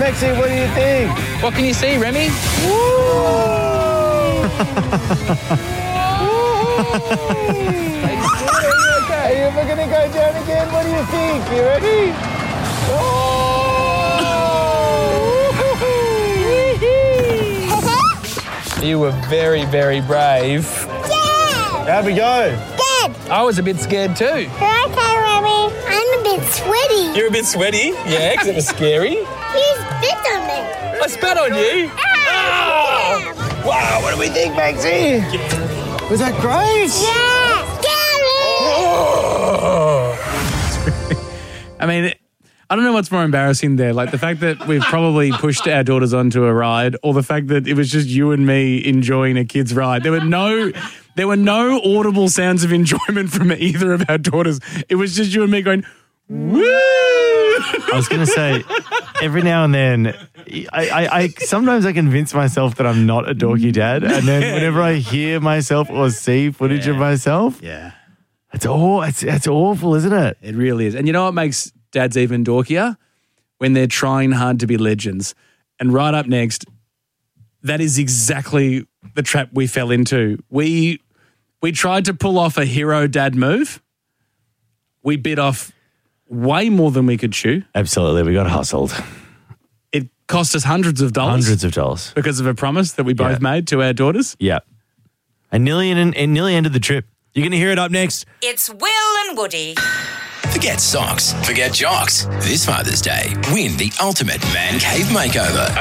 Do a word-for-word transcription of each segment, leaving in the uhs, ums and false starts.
Maxie, what do you think? What can you see, Remy? Okay, if we're going to go down again, what do you think? You ready? You were very, very brave. Yeah! How'd we go? Good. I was a bit scared too. Okay, Remy. I'm a bit sweaty. You're a bit sweaty? Yeah, because it was scary. You spit on me. I spat on you? Ah! Oh! Wow, what do we think, Maxie? Was that great? Yeah! Scary! Oh. I mean, I don't know what's more embarrassing there, like the fact that we've probably pushed our daughters onto a ride, or the fact that it was just you and me enjoying a kid's ride. There were no, there were no audible sounds of enjoyment from either of our daughters. It was just you and me going, woo! I was going to say, every now and then, I, I, I sometimes I convince myself that I'm not a dorky dad, and then whenever I hear myself or see footage Yeah. of myself, Yeah, it's all it's it's awful, isn't it? it really is. And you know what makes dads even dorkier? When they're trying hard to be legends. And right up next, that is exactly the trap we fell into. We we tried to pull off a hero dad move. We bit off way more than we could chew. Absolutely, we got hustled. It cost us hundreds of dollars. Hundreds of dollars. Because of a promise that we both Yeah. made to our daughters. Yeah. And nearly, and, and nearly ended the trip. You're going to hear it up next. It's Will and Woody. Forget socks, forget jocks. This Father's Day, win the ultimate man cave makeover.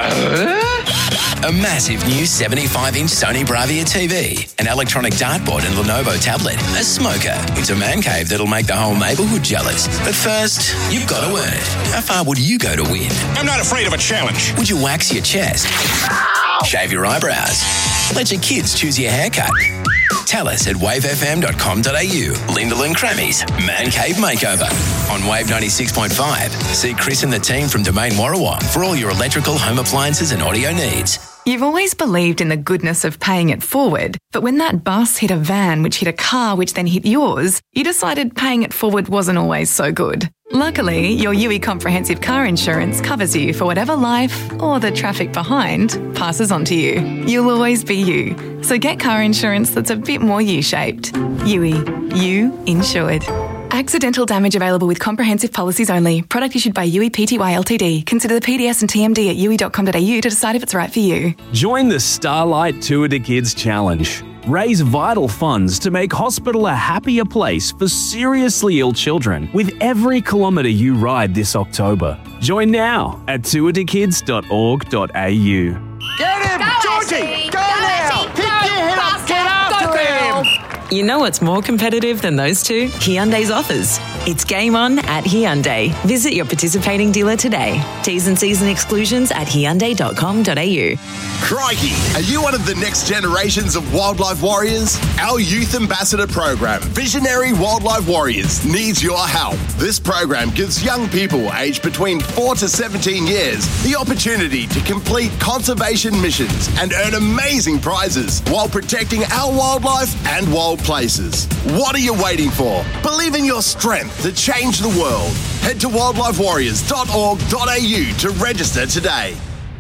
A massive new seventy-five inch Sony Bravia T V, an electronic dartboard and Lenovo tablet, a smoker. It's a man cave that'll make the whole neighbourhood jealous. But first, you've got to earn it. How far would you go to win? I'm not afraid of a challenge. Would you wax your chest? Shave your eyebrows? Let your kids choose your haircut? Tell us at wave f m dot com dot a u. Lyndall and Crammy's Man Cave Makeover. On Wave ninety-six point five, see Chris and the team from Domain Warrawong for all your electrical, home appliances and audio needs. You've always believed in the goodness of paying it forward, but when that bus hit a van which hit a car which then hit yours, you decided paying it forward wasn't always so good. Luckily, your U I Comprehensive Car Insurance covers you for whatever life, or the traffic behind, passes on to you. You'll always be you. So get car insurance that's a bit more U-shaped. U I. You insured. Accidental damage available with comprehensive policies only. Product issued by U I Pty Ltd. Consider the P D S and T M D at u i dot com dot a u to decide if it's right for you. Join the Starlight Tour to Kids Challenge. Raise vital funds to make hospital a happier place for seriously ill children with every kilometre you ride this October. Join now at tour to kids dot org dot a u. Get him! Georgie! Go, now! Pick your head up! Get after him! You know what's more competitive than those two? Hyundai's offers. It's game on at Hyundai. Visit your participating dealer today. T's and C's and exclusions at hyundai dot com dot a u. Crikey, are you one of the next generations of wildlife warriors? Our youth ambassador program, Visionary Wildlife Warriors, needs your help. This program gives young people aged between four to seventeen years the opportunity to complete conservation missions and earn amazing prizes while protecting our wildlife and wild places. What are you waiting for? Believe in your strength to change the world. Head to wildlife warriors dot org dot a u to register today.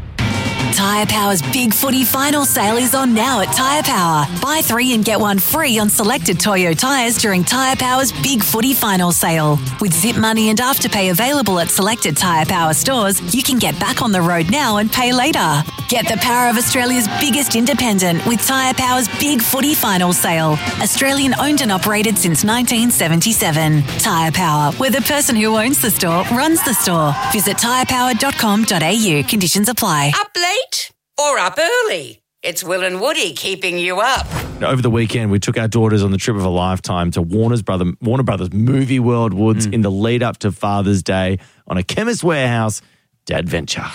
Tyre Power's Big Footy Final Sale is on now at Tyre Power. Buy three and get one free on selected Toyo tyres during Tyre Power's Big Footy Final Sale. With Zip Money and Afterpay available at selected Tyre Power stores, you can get back on the road now and pay later. Get the power of Australia's biggest independent with Tyre Power's Big Footy Final Sale. Australian owned and operated since nineteen seventy-seven. Tyre Power, where the person who owns the store runs the store. Visit tyre power dot com dot a u. Conditions apply. Up late or up early? It's Will and Woody keeping you up. Over the weekend, we took our daughters on the trip of a lifetime to Warner's Brother, Warner Brothers Movie World Woods in the lead up to Father's Day on a Chemist Warehouse Dadventure.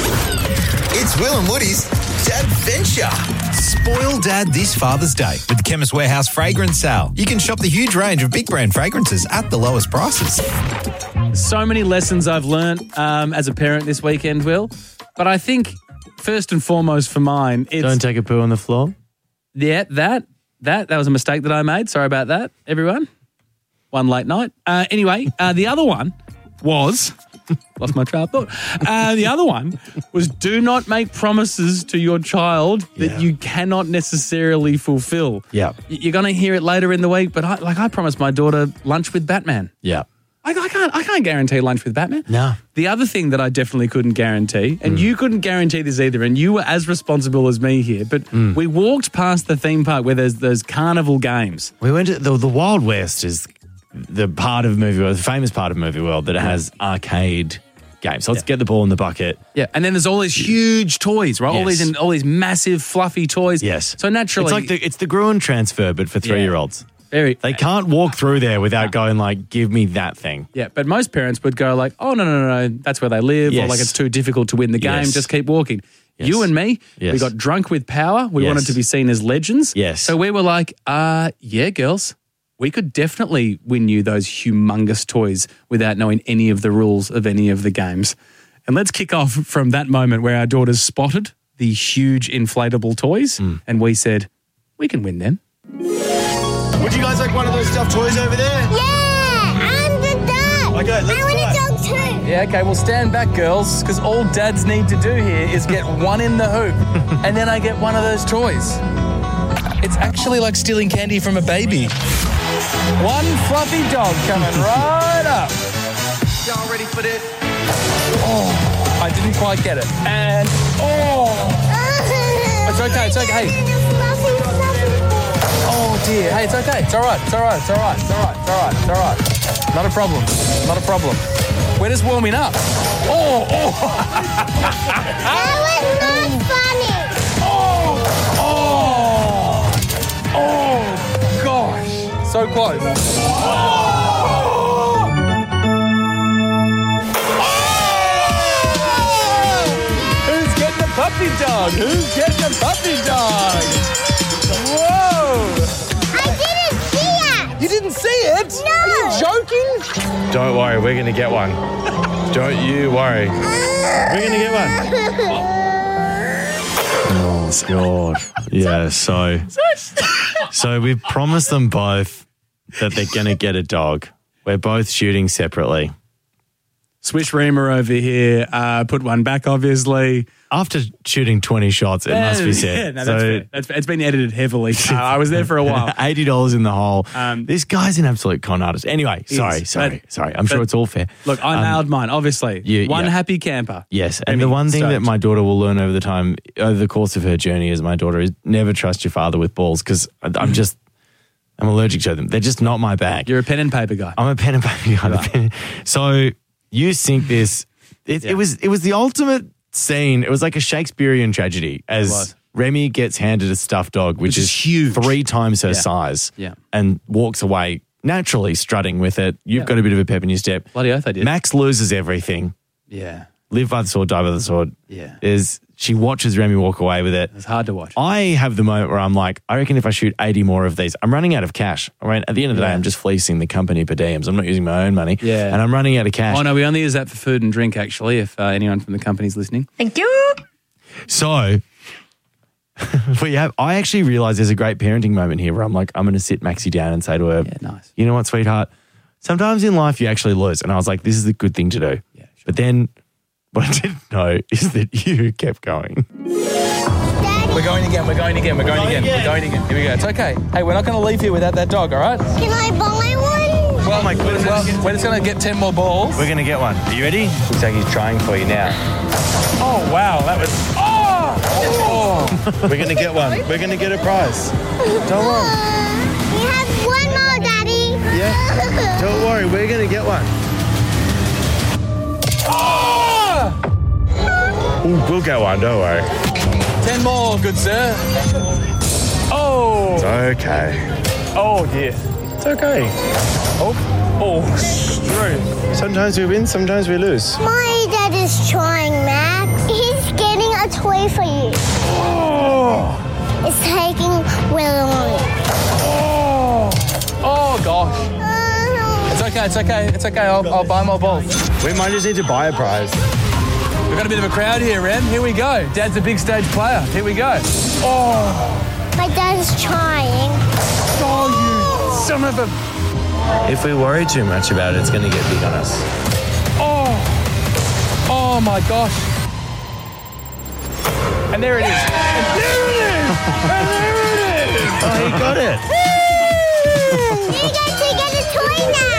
It's Will and Woody's Dadventure. Spoil Dad this Father's Day with the Chemist Warehouse Fragrance Sale. You can shop the huge range of big brand fragrances at the lowest prices. So many lessons I've learnt um, as a parent this weekend, Will. But I think first and foremost for mine, it's... Don't take a poo on the floor. Yeah, that, that, that was a mistake that I made. Sorry about that, everyone. One late night. Uh, anyway, uh, the other one was Lost my train of thought. Uh, the other one was do not make promises to your child that Yeah. you cannot necessarily fulfill. Yeah. Y- You're going to hear it later in the week, but I, like I promised my daughter lunch with Batman. Yeah. I, I can't. I can't guarantee lunch with Batman. No. The other thing that I definitely couldn't guarantee, and you couldn't guarantee this either, and you were as responsible as me here, but we walked past the theme park where there's those carnival games. We went to the, the Wild West is the part of movie world, the famous part of movie world that has arcade games. So let's get the ball in the bucket. Yeah, and then there's all these huge toys, right? All Yes. these all these massive fluffy toys. Yes. So naturally, It's like the it's the Gruen transfer, but for three year olds. Very. They can't walk through there without going like, give me that thing. Yeah, but most parents would go like, oh, no, no, no, no, that's where they live, or Yes. like it's too difficult to win the game, Yes. just keep walking. Yes. You and me, we Yes. got drunk with power. We Yes. wanted to be seen as legends. Yes. So we were like, uh, yeah, girls, we could definitely win you those humongous toys without knowing any of the rules of any of the games. And let's kick off from that moment where our daughters spotted the huge inflatable toys, Mm. and we said, we can win them. Would you guys like one of those stuffed toys over there? Yeah, I'm the dog. Okay, let's I want try. a dog too. Yeah, okay, well, stand back, girls, because all dads need to do here is get one in the hoop, and then I get one of those toys. It's actually like stealing candy from a baby. One fluffy dog coming right up. Y'all ready for this? Oh, I didn't quite get it. And, oh, it's okay, it's okay. Hey. Oh, dear. Hey, it's okay. It's all right, it's all right, it's all right, it's all right, it's all right, it's all right. Not a problem, not a problem. We're just warming up. Oh, oh. That was not funny. Oh, oh, oh, gosh. So close. Who's getting the puppy dog? Who's getting the puppy dog? Whoa. I didn't see it. You didn't see it? No. Are you joking? Don't worry, we're going to get one. Don't you worry. We're going to get one. Oh, God. Yeah, so so we've promised them both that they're going to get a dog. We're both shooting separately. Swish Reamer over here uh, put one back, obviously. After shooting twenty shots, it must be said. Yeah, no, that's so, fair. That's fair. It's been edited heavily. Uh, I was there for a while. eighty dollars in the hole. Um, this guy's an absolute con artist. Anyway, sorry, is, sorry, but- sorry. I'm sure but- it's all fair. Look, I Um, nailed mine, obviously. you- one yeah. happy camper. Yes, and Remy, the one thing that stoked. my daughter will learn over the time, over the course of her journey as my daughter is never trust your father with balls because I'm just, I'm allergic to them. They're just not my bag. You're a pen and paper guy. I'm a pen and paper guy. Pen- So you sync this. It, Yeah. it was it was the ultimate scene. It was like a Shakespearean tragedy as was. Remy gets handed a stuffed dog, which, Which is huge. three times her Yeah. size, Yeah. and walks away naturally strutting with it. You've Yeah. got a bit of a pep in your step. Bloody oath I did. Max loses everything. Yeah. Live by the sword, die by the sword. Yeah. Is she watches Remy walk away with it. It's hard to watch. I have the moment where I'm like, I reckon if I shoot eighty more of these, I'm running out of cash. I mean, at the end of the day, Yeah. I'm just fleecing the company per diems. I'm not using my own money. Yeah. And I'm running out of cash. Oh, no, we only use that for food and drink, actually, if uh, anyone from the company's listening. Thank you. So, we have, I actually realize there's a great parenting moment here where I'm like, I'm going to sit Maxie down and say to her, Yeah, nice. you know what, sweetheart? Sometimes in life you actually lose. And I was like, this is a good thing to do. Yeah, sure. But then what I didn't know is that you kept going. We're going again, we're going again, we're going, again, we're going again. Here we go. It's okay. Hey, we're not going to leave here without that dog, all right? Can I buy one? Well, my goodness. well we're just going to get ten more balls. We're going to get one. Are you ready? Looks like he's trying for you now. Oh, wow, that was... Oh! Oh! We're going to get one. We're going to get a prize. Don't worry. We have one more, Daddy. Yeah. Don't worry. We're going to get one. Oh! Ooh, we'll get one. Don't worry. Ten more, good sir. Oh! It's okay. Oh, dear. It's okay. Oh, oh, screw. Sometimes we win, sometimes we lose. My dad is trying, Max. He's getting a toy for you. Oh! It's taking Will and Woody. Oh! Oh, gosh. It's okay, it's okay, it's okay. I'll, I'll buy more balls. We might just need to buy a prize. We've got a bit of a crowd here, Rem. Here we go. Dad's a big stage player. Here we go. Oh! My dad is trying. Oh, you son of a... If we worry too much about it, it's going to get big on us. Oh! Oh, my gosh. And there it is. And there it is. And there it is. Oh, he got it. You get to get a toy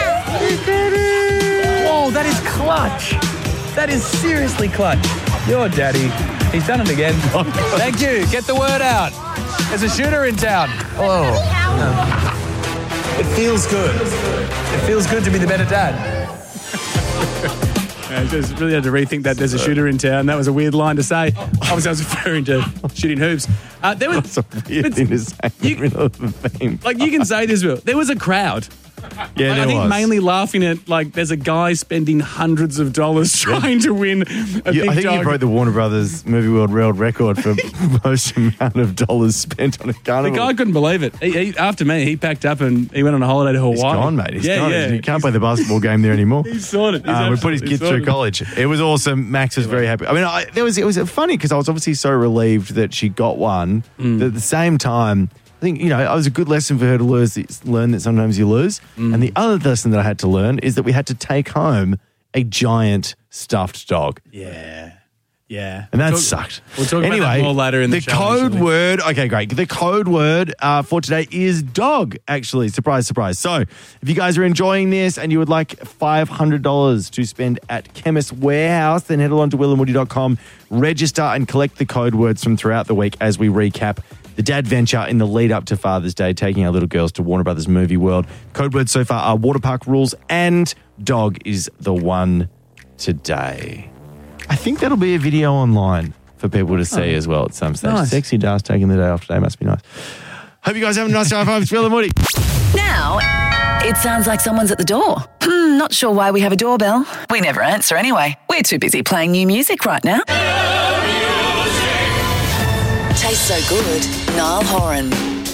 now. Whoa, that is clutch. That is seriously clutch. Your daddy. He's done it again. Thank you. Get the word out. There's a shooter in town. Oh. It feels good. It feels good to be the better dad. I just really had to rethink that. There's a shooter in town. That was a weird line to say. Obviously, I was referring to shooting hoops. Uh, there was That's a weird thing to say in the middle of the theme. like you can say this, Will. There was a crowd. Yeah, Like, there I think was. mainly laughing at like there's a guy spending hundreds of dollars trying to win a You- big I think dog. you broke the Warner Brothers Movie World World Record for most amount of dollars spent on a The carnival. guy couldn't believe it. He, he, after me, he packed up and he went on a holiday to Hawaii. He's gone, mate. He's yeah, gone. yeah. He can't play the basketball game there anymore. He's sorted. He's Uh, we put his absolutely kids through sorted. college. It was awesome. Max was very happy. I mean, I, there was it was funny because I was obviously so relieved that she got one. Mm. But at the same time, I think, you know, it was a good lesson for her to lose, learn that sometimes you lose. Mm. And the other lesson that I had to learn is that we had to take home a giant stuffed dog. Yeah. Yeah. And that We'll talk- sucked. We'll talk anyway, about that more later in the, the show. code actually. word, okay, great. The code word uh, for today is dog, actually. Surprise, surprise. So if you guys are enjoying this and you would like five hundred dollars to spend at Chemist Warehouse, then head along to will and woody dot com, register and collect the code words from throughout the week as we recap the dad venture in the lead up to Father's Day, taking our little girls to Warner Brothers Movie World. Code words so far are water park rules and dog is the one today. I think that'll be a video online for people to see Oh. as well at some stage. Nice. Sexy Das taking the day off today must be nice. Hope you guys have a nice time. It's Will and Woody. Now, it sounds like someone's at the door. Hmm, not sure why we have a doorbell. We never answer anyway. We're too busy playing new music right now. Tastes so good. Niall Horan.